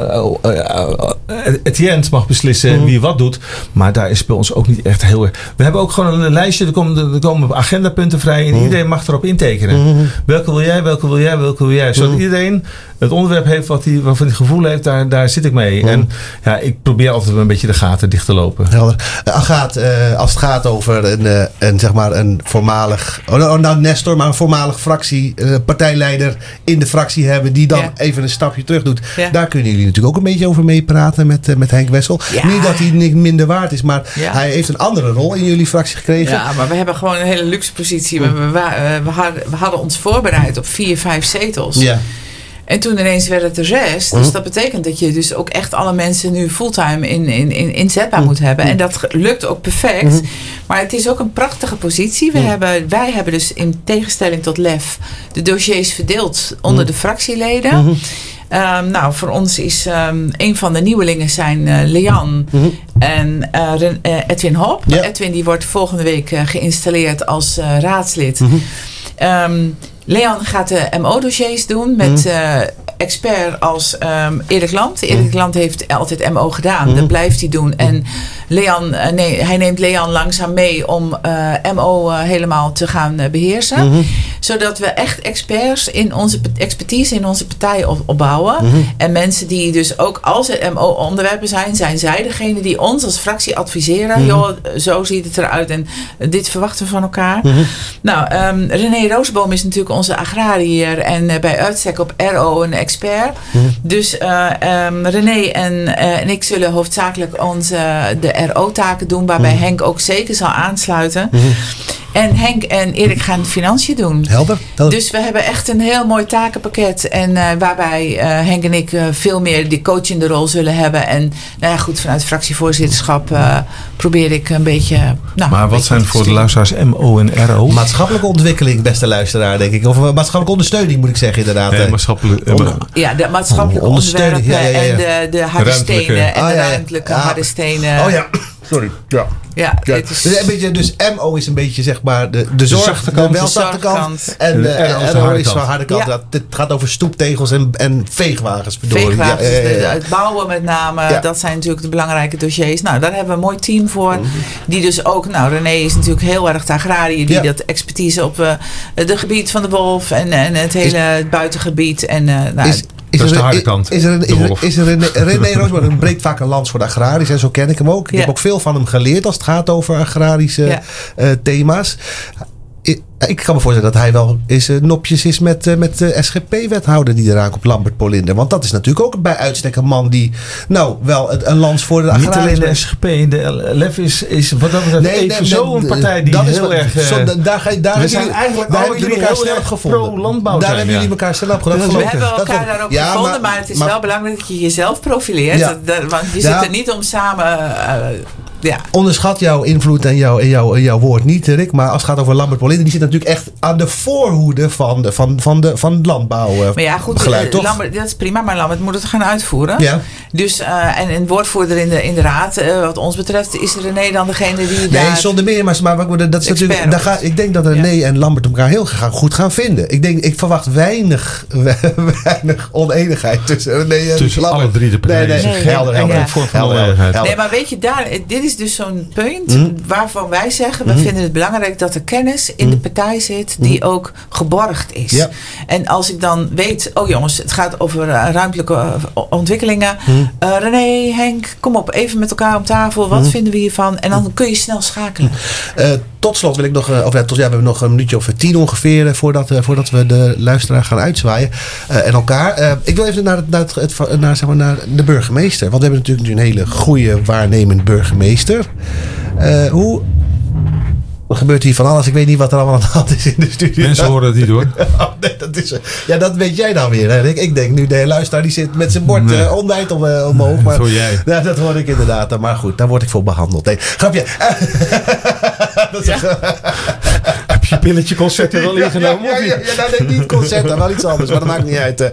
at the end mag beslissen wie wat doet. Maar daar is bij ons ook niet echt heel erg. We hebben ook gewoon een lijstje. Er komen agendapunten vrij en iedereen mag erop intekenen. Welke wil jij, welke wil jij, welke wil jij. Zodat iedereen het onderwerp heeft waarvan hij het gevoel heeft, daar zit ik mee. En ik probeer altijd een beetje de gaten dicht te lopen. Helder. Als het gaat over een voormalig Nestor, maar een voormalig partijleider in de fractie hebben die dan even een stapje terug doet. Ja. Daar kunnen jullie natuurlijk ook een beetje over meepraten met Henk Wessel. Ja. Niet dat hij minder waard is, maar hij heeft een andere rol in jullie fractie gekregen. Ja, maar we hebben gewoon een hele luxe positie. We hadden ons voorbereid op 4-5 zetels. Ja. En toen ineens werd het de rest. Dus dat betekent dat je dus ook echt alle mensen nu fulltime inzetbaar moet hebben. En dat lukt ook perfect. Maar het is ook een prachtige positie. Wij hebben dus in tegenstelling tot LEF de dossiers verdeeld onder de fractieleden. Voor ons is een van de nieuwelingen zijn Leanne en Edwin Hop. Ja. Edwin die wordt volgende week geïnstalleerd als raadslid. Leanne gaat de MO-dossiers doen met expert als Erik Land. Erik Land heeft altijd MO gedaan. Dat blijft hij doen. En hij neemt Leanne langzaam mee om MO helemaal te gaan beheersen. Zodat we echt expertise in onze partij opbouwen. En mensen die dus ook, als er MO-onderwerpen zijn zij degene die ons als fractie adviseren. Joh, zo ziet het eruit en dit verwachten we van elkaar. Nou, René Roosboom is natuurlijk onze agrariër en bij uitstek op RO een expert. Dus René en ik zullen hoofdzakelijk de RO-taken doen, waarbij Henk ook zeker zal aansluiten. En Henk en Erik gaan de financiën doen. Helder. Dus we hebben echt een heel mooi takenpakket. En waarbij Henk en ik veel meer die coachende rol zullen hebben. En nou ja, goed, vanuit fractievoorzitterschap probeer ik een beetje... maar wat zijn voor de luisteraars MO en RO? Maatschappelijke ontwikkeling, beste luisteraar, denk ik. Of maatschappelijke ondersteuning, moet ik zeggen, inderdaad. Nee, de maatschappelijke onderwerpen en de harde stenen. En de ruimtelijke harde stenen. Oh ja, sorry. Ja, het is... Dus, een beetje, dus MO is een beetje zeg maar de zorg, de zachte kant. En de RO is de harde kant. Ja. Het gaat over stoeptegels en veegwagens. Veegwagens, het bouwen met name. Dat zijn natuurlijk de belangrijke dossiers. Nou, daar hebben we een mooi team voor. Die dus ook, René is natuurlijk heel erg de agrariër. Die dat expertise op het gebied van de Wolf en het hele buitengebied. En, dat is de harde kant. Is René Roosboom breekt vaak een lans voor de agrariërs. En zo ken ik hem ook. Ik heb ook veel van hem geleerd als het gaat over agrarische thema's. Ik kan me voorstellen dat hij wel eens nopjes is met de SGP-wethouder die eraan komt, Lambert Polinder. Want dat is natuurlijk ook bij uitstek een man die wel een lans voor de agrariërs... Niet alleen de SGP, de LEF is wat dat betreft zo'n partij die heel erg... We zijn eigenlijk jullie elkaar snel gevonden. Pro-landbouw daar hebben jullie elkaar snel op gevonden. We hebben elkaar daar ook gevonden, maar het is wel belangrijk dat je jezelf profileert. Want je zit er niet om samen... Onderschat jouw invloed en jouw woord niet, Rick. Maar als het gaat over Lambert Polinder, die zit natuurlijk echt aan de voorhoede van het landbouwbeleid. Maar ja, goed, Lambert, dat is prima, maar Lambert moet het gaan uitvoeren. Ja. Dus, en een woordvoerder in de raad, wat ons betreft, is René dan degene die daar... Nee, zonder meer, maar dat is natuurlijk... Ik denk dat René en Lambert elkaar heel goed gaan vinden. Ik verwacht weinig oneenigheid tussen René en tussen Lambert. Alle drie de partijen. Helder. Nee, maar weet je, dit is dus zo'n punt waarvan wij zeggen, we vinden het belangrijk dat er kennis in de partij zit die ook geborgd is. Ja. En als ik dan weet, jongens, het gaat over ruimtelijke ontwikkelingen. René, Henk, kom op, even met elkaar om tafel. Wat vinden we hiervan? En dan kun je snel schakelen. Tot slot wil ik nog, we hebben nog een minuutje of 10 ongeveer voordat we de luisteraar gaan uitzwaaien en elkaar. Ik wil even naar de burgemeester. Want we hebben natuurlijk een hele goede waarnemend burgemeester. Er gebeurt hier van alles. Ik weet niet wat er allemaal aan de hand is in de studio. Mensen horen het niet hoor. Dat weet jij dan weer. Hè? Ik denk nu de luisteraar die zit met zijn bord onwijd omhoog. Maar, dat hoor jij. Ja, dat hoor ik inderdaad. Maar goed, daar word ik voor behandeld. Nee, grapje. Heb je pilletje concerten wel ingenomen? Nee, niet concerten. Wel iets anders. Maar dat maakt niet uit.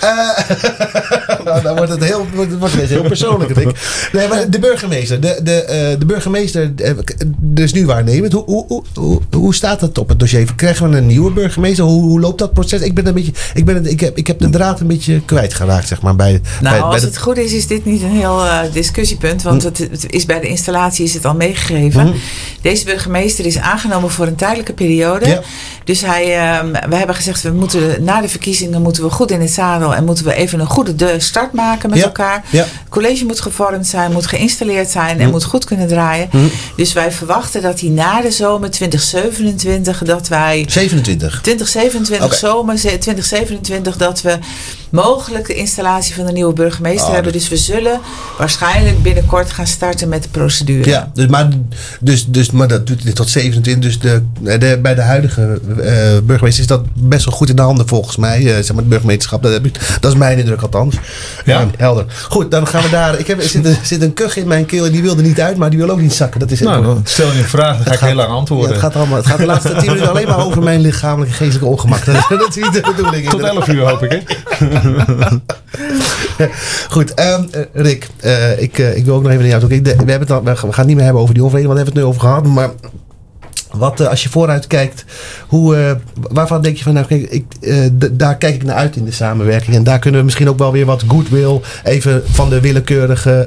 Dan wordt het heel persoonlijk. Denk ik. Nee, maar de burgemeester. De burgemeester dus nu waarnemend. Hoe staat het op het dossier? Krijgen we een nieuwe burgemeester? Hoe loopt dat proces? Ik heb de draad een beetje kwijtgeraakt, zeg maar. Als het goed is dit niet een heel discussiepunt. Want het is bij de installatie is het al meegegeven. Deze burgemeester is aangenomen voor een tijdelijke periode. Ja. Dus we hebben gezegd, na de verkiezingen moeten we goed in het zadel en moeten we even een goede start maken met elkaar. Ja. Het college moet gevormd zijn, moet geïnstalleerd zijn en moet goed kunnen draaien. Dus wij verwachten dat hij na de zomer 2027 dat wij... 2027 zomer 2027 dat we mogelijk de installatie van de nieuwe burgemeester hebben. Dus we zullen waarschijnlijk binnenkort gaan starten met de procedure. Ja, maar dat doet dit tot 27. Dus bij de huidige burgemeester is dat best wel goed in de handen volgens mij. Zeg maar het burgemeesterschap. Dat is mijn indruk althans. Ja. Helder. Goed, dan gaan we daar. Er zit een kuch in mijn keel en die wilde niet uit, maar die wil ook niet zakken. Dat is dan stel je een vraag, dan ga ik heel lang antwoorden. Ja, het gaat de laatste 10 minuten alleen maar over mijn lichamelijke geestelijke ongemak. Dat is niet de bedoeling. Tot 11 uur hoop ik, hè? Goed, Rick, ik wil ook nog even naar jou toe. We gaan het niet meer hebben over die onvrede, want we hebben het nu over gehad. Maar Als je vooruit kijkt, waarvan denk je van, daar kijk ik naar uit in de samenwerking. En daar kunnen we misschien ook wel weer wat goodwill even van de willekeurige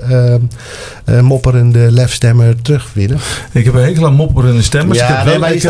mopperende lefstemmer terugwinnen. Ik heb een hekel aan mopperende stemmers. Ja,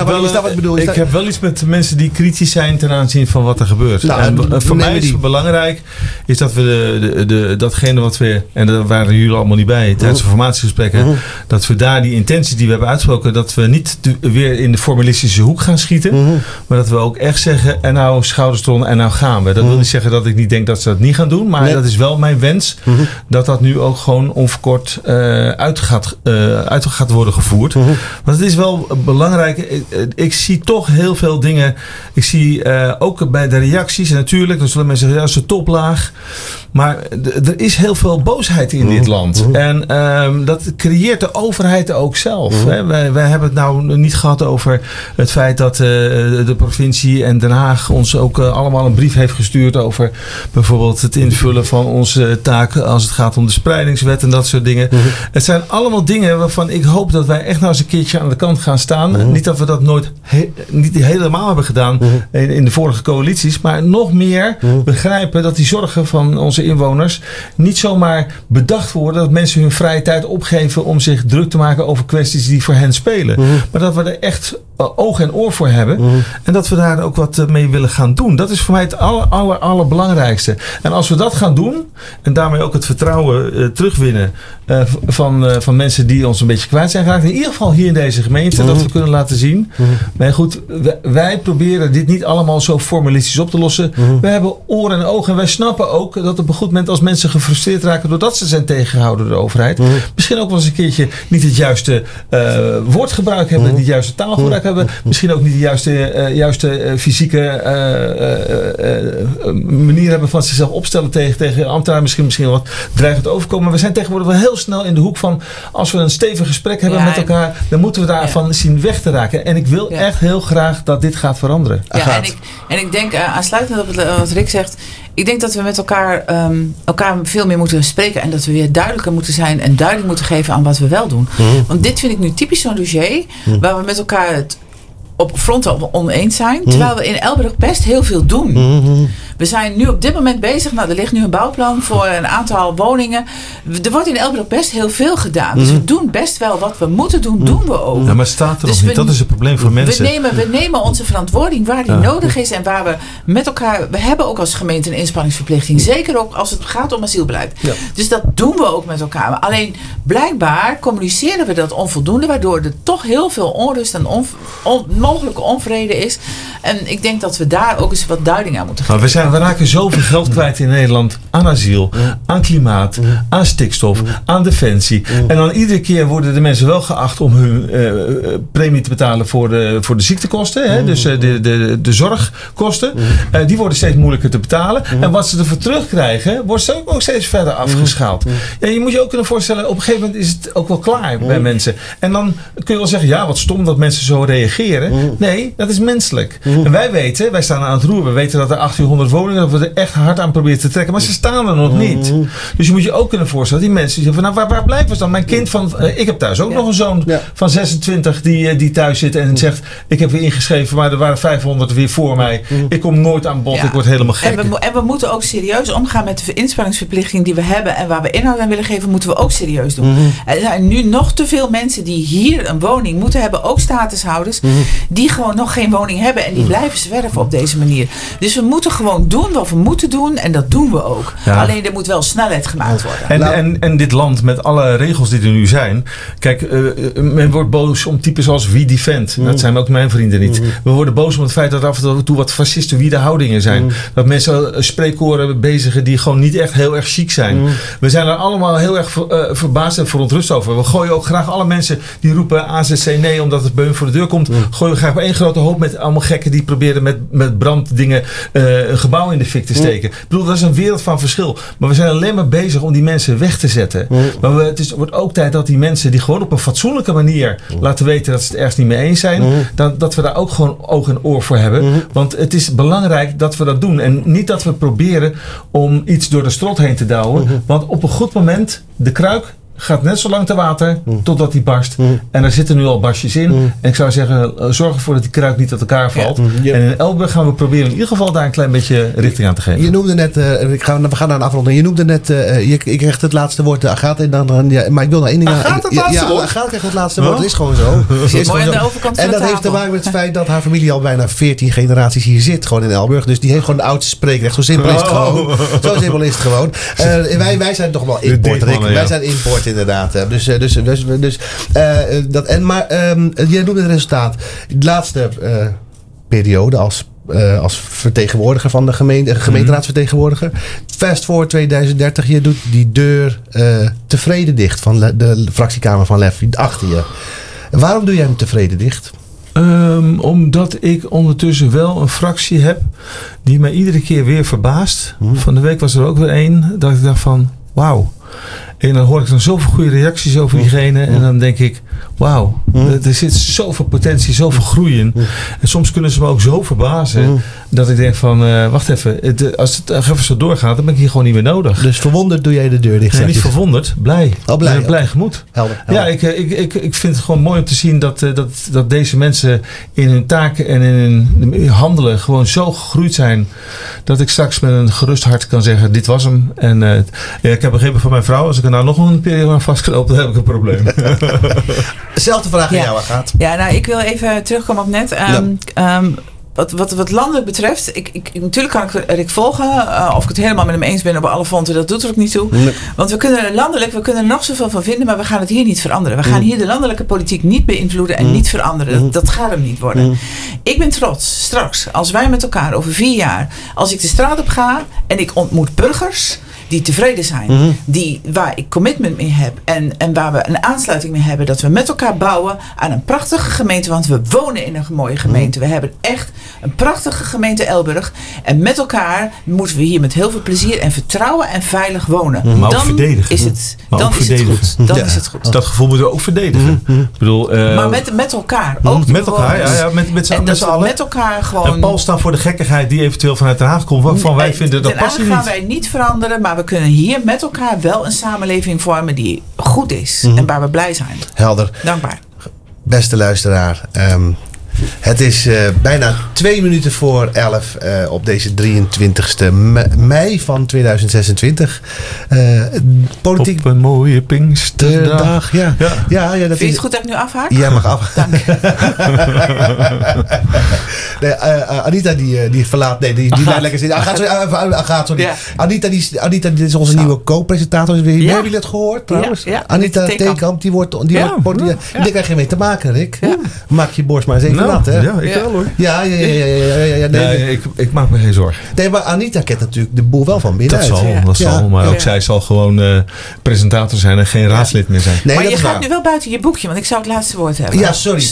ik heb wel iets met mensen die kritisch zijn ten aanzien van wat er gebeurt. En voor mij is het belangrijk is dat we datgene wat we, en daar waren jullie allemaal niet bij tijdens de formatiegesprekken, dat we daar die intentie die we hebben uitgesproken, dat we niet weer in de formalistische hoek gaan schieten, maar dat we ook echt zeggen, en nou schouders eronder en nou gaan we. Dat wil niet zeggen dat ik niet denk dat ze dat niet gaan doen, maar dat is wel mijn wens, dat nu ook gewoon onverkort uit gaat worden gevoerd. Want het is wel belangrijk. Ik zie toch heel veel dingen. Ik zie ook bij de reacties, en natuurlijk, dan zullen mensen zeggen, ja, dat is de toplaag. Maar er is heel veel boosheid in dit land. En dat creëert de overheid ook zelf. Wij hebben het nou niet gehad over het feit dat de provincie en Den Haag ons ook allemaal een brief heeft gestuurd over bijvoorbeeld het invullen van onze taken als het gaat om de spreidingswet en dat soort dingen. Het zijn allemaal dingen waarvan ik hoop dat wij echt nou eens een keertje aan de kant gaan staan. Niet dat we dat nooit niet helemaal hebben gedaan in de vorige coalities, maar nog meer begrijpen dat die zorgen van onze inwoners niet zomaar bedacht worden, dat mensen hun vrije tijd opgeven om zich druk te maken over kwesties die voor hen spelen. Maar dat we er echt oog en oor voor hebben. En dat we daar ook wat mee willen gaan doen. Dat is voor mij het allerbelangrijkste. En als we dat gaan doen, en daarmee ook het vertrouwen terugwinnen van mensen die ons een beetje kwijt zijn geraakt, in ieder geval hier in deze gemeente, dat we kunnen laten zien. Maar goed, wij proberen dit niet allemaal zo formalistisch op te lossen. We hebben oren en ogen en wij snappen ook dat op een goed moment als mensen gefrustreerd raken doordat ze zijn tegengehouden door de overheid, misschien ook wel eens een keertje niet het juiste woordgebruik hebben, niet het juiste taalgebruik hebben, misschien ook niet de juiste fysieke manier hebben van zichzelf opstellen tegen ambtenaren, misschien wat dreigend overkomen. Maar we zijn tegenwoordig wel heel snel in de hoek van, als we een stevig gesprek hebben met elkaar, dan moeten we daarvan zien weg te raken. En ik wil echt heel graag dat dit gaat veranderen. Ja, en ik denk, aansluitend op wat Rick zegt, ik denk dat we met elkaar veel meer moeten spreken en dat we weer duidelijker moeten zijn en duidelijk moeten geven aan wat we wel doen. Want dit vind ik nu typisch zo'n dossier waar we met elkaar het op fronten oneens zijn, terwijl we in Elburg best heel veel doen. We zijn nu op dit moment bezig, er ligt nu een bouwplan voor een aantal woningen. Er wordt in Elburg best heel veel gedaan. Dus we doen best wel wat we moeten doen, doen we ook. Ja, maar staat er nog niet. Dat is het probleem voor mensen. We nemen onze verantwoording waar die nodig is en waar we met elkaar, we hebben ook als gemeente een inspanningsverplichting. Zeker ook als het gaat om asielbeleid. Ja. Dus dat doen we ook met elkaar. Maar alleen blijkbaar communiceren we dat onvoldoende, waardoor er toch heel veel onrust en mogelijke onvrede is. En ik denk dat we daar ook eens wat duiding aan moeten geven. We raken zoveel geld kwijt in Nederland aan asiel, aan klimaat, aan stikstof, aan defensie. En dan iedere keer worden de mensen wel geacht om hun premie te betalen voor de ziektekosten. Dus de zorgkosten. Die worden steeds moeilijker te betalen. En wat ze ervoor terugkrijgen, wordt ze ook steeds verder afgeschaald. Ja, je moet je ook kunnen voorstellen, op een gegeven moment is het ook wel klaar bij mensen. En dan kun je wel zeggen, ja, wat stom dat mensen zo reageren. Nee, dat is menselijk. En wij staan aan het roer. We weten dat er 1800 woningen, dat we er echt hard aan proberen te trekken. Maar ze staan er nog niet. Dus je moet je ook kunnen voorstellen, die mensen die zeggen van, waar blijven ze dan? Mijn kind ik heb thuis ook nog een zoon van 26 die thuis zit en zegt, ik heb weer ingeschreven, maar er waren 500 weer voor mij. Ik kom nooit aan bod, ik word helemaal gek. En we moeten ook serieus omgaan met de inspanningsverplichting die we hebben en waar we inhoud aan willen geven, moeten we ook serieus doen. Er zijn nu nog te veel mensen die hier een woning moeten hebben, ook statushouders, die gewoon nog geen woning hebben en die blijven zwerven op deze manier. Dus we moeten gewoon doen wat we moeten doen en dat doen we ook. Ja. Alleen er moet wel snelheid gemaakt worden. En dit land met alle regels die er nu zijn. Kijk, men wordt boos om types als We Defend. Dat zijn ook mijn vrienden niet. We worden boos om het feit dat er af en toe wat fascistoïde houdingen zijn. Dat mensen spreekkoren bezigen die gewoon niet echt heel erg chic zijn. We zijn er allemaal heel erg verbaasd en verontrust over. We gooien ook graag alle mensen die roepen AZC nee omdat het beun voor de deur komt. Gooien we graag op één grote hoop met allemaal gekken die proberen met branddingen een gebouw in de fik te steken. Ik bedoel, dat is een wereld van verschil. Maar we zijn alleen maar bezig om die mensen weg te zetten. Maar het wordt ook tijd dat die mensen die gewoon op een fatsoenlijke manier laten weten dat ze het ergens niet mee eens zijn, dat we daar ook gewoon oog en oor voor hebben. Want het is belangrijk dat we dat doen. En niet dat we proberen om iets door de strot heen te douwen. Want op een goed moment, de kruik gaat net zo lang te water totdat die barst. En daar zitten nu al barstjes in. En ik zou zeggen, zorg ervoor dat die kruik niet uit elkaar valt. En in Elburg gaan we proberen in ieder geval daar een klein beetje richting aan te geven. Je noemde net, we gaan naar een afronding. Je noemde net, ik krijg het laatste woord, Agatha. Maar ik wil naar één ding. Agatha het laatste woord? Agatha krijgt het laatste woord. Dat is gewoon zo. Mooi aan de overkant van en dat heeft te maken met het feit dat haar familie al bijna 14 generaties hier zit. Gewoon in Elburg. Dus die heeft gewoon de oudste spreekrecht. Zo simpel is het gewoon. Zo simpel is het gewoon. Wij zijn toch wel import, Rick. Wij zijn import inderdaad. Jij noemde het resultaat. De laatste periode als vertegenwoordiger van de gemeenteraadsvertegenwoordiger. Fast forward 2030. Je doet die deur tevreden dicht van de fractiekamer van LEF achter je. Waarom doe jij hem tevreden dicht? Omdat ik ondertussen wel een fractie heb die mij iedere keer weer verbaast. Van de week was er ook weer één dat ik dacht van wauw. En dan hoor ik dan zoveel goede reacties over diegene. En dan denk ik, wauw, er zit zoveel potentie, zoveel groei in. En soms kunnen ze me ook zo verbazen. Dat ik denk van, wacht even. Als het even zo doorgaat, dan ben ik hier gewoon niet meer nodig. Dus verwonderd doe jij de deur dicht? Nee, niet verwonderd. Blij. Oh, blij. Blij gemoed. Helder. Ja, ik vind het gewoon mooi om te zien dat deze mensen in hun taken en in hun handelen gewoon zo gegroeid zijn. Dat ik straks met een gerust hart kan zeggen, dit was hem. En ik heb begrepen van mijn vrouw, als ik er nou nog een periode aan vastknoop, dan heb ik een probleem. Dezelfde vraag aan jou, Agatha. Ja, nou, ik wil even terugkomen op net. Wat landelijk betreft, natuurlijk kan ik Rick volgen. Of ik het helemaal met hem eens ben op alle fronten, dat doet er ook niet toe. Nee. Want we kunnen er nog zoveel van vinden, maar we gaan het hier niet veranderen. We gaan hier de landelijke politiek niet beïnvloeden en niet veranderen. Dat gaat hem niet worden. Ik ben trots, straks, als wij met elkaar over 4 jaar, als ik de straat op ga en ik ontmoet burgers die tevreden zijn, waar ik commitment mee heb en waar we een aansluiting mee hebben, dat we met elkaar bouwen aan een prachtige gemeente, want we wonen in een mooie gemeente. We hebben echt een prachtige gemeente Elburg en met elkaar moeten we hier met heel veel plezier en vertrouwen en veilig wonen. Maar dan ook verdedigen. Is het, dan is het goed. Dan is het goed. Dat gevoel moeten we ook verdedigen. Ik bedoel, maar met elkaar. Ook met elkaar, ja, met z'n allen. Met elkaar gewoon. En pal staan voor de gekkigheid die eventueel vanuit Den Haag komt, waarvan wij vinden dat past niet. gaan wij niet veranderen, maar we kunnen hier met elkaar wel een samenleving vormen die goed is en waar we blij zijn. Helder. Dankbaar. Beste luisteraar, het is bijna 2 minuten voor 11 op deze 23e mei van 2026. Politiek op een mooie Pinksterdag. Ja, vind je het goed dat ik nu afhaak? Ja, mag af. Dank. Anita die verlaat. Nee, die blijft lekker zitten. Agatha, sorry. Ja. Anita, dit is onze nieuwe co-presentator. Hebben jullie het gehoord trouwens? Ja. Anita Theekamp, die wordt daar krijg je mee te maken, Rick. Ja. Maak je borst maar eens even nat, hè? Ja, ik wel hoor. Ja. Nee, ik maak me geen zorgen. Nee, maar Anita kent natuurlijk de boel wel van binnenuit. Dat zal, maar ook zij zal gewoon presentator zijn en geen raadslid meer zijn. Nee, maar je gaat nu wel buiten je boekje, want ik zou het laatste woord hebben. Ja, sorry.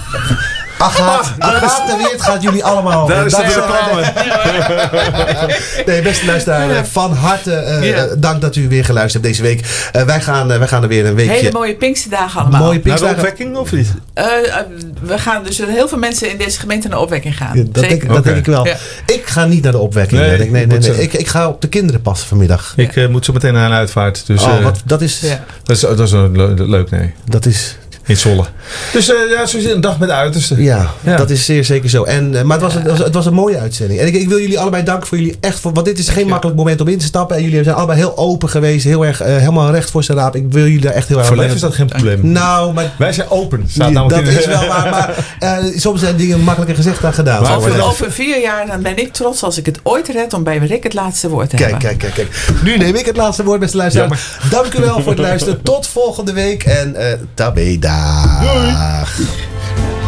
Agatha Weert gaat jullie allemaal. Daar is de reclame. Nee, beste luisteraar, van harte dank dat u weer geluisterd hebt deze week. Wij gaan er weer een weekje. Hele mooie Pinksterdagen allemaal. Mooie Pinksterdagen. Naar de opwekking of niet? We gaan dus heel veel mensen in deze gemeente naar de opwekking gaan. Ja, dat denk ik wel. Ja. Ik ga niet naar de opwekking. Nee. Ik ga op de kinderen passen vanmiddag. Ik moet zo meteen naar een uitvaart. Dus, dat is... Ja. Dat is leuk, nee. Dat is... In Zwolle. Dus zo een dag met de uiterste. Ja, dat is zeer zeker zo. Maar het was een mooie uitzending. En ik wil jullie allebei danken voor jullie echt. Want dit is geen makkelijk moment om in te stappen. En jullie zijn allebei heel open geweest. Heel erg helemaal recht voor zijn raap. Ik wil jullie daar echt heel erg... Voor Lef is dat geen probleem. Nou, maar... Wij zijn open. Dat is wel waar. Maar soms zijn dingen makkelijker gezegd dan gedaan. Over 4 jaar dan ben ik trots als ik het ooit red om bij Rick het laatste woord te hebben. Kijk. Nu neem ik het laatste woord, beste luisteraar. Dank u wel voor het luisteren. Tot volgende week. En tabeda. Doei.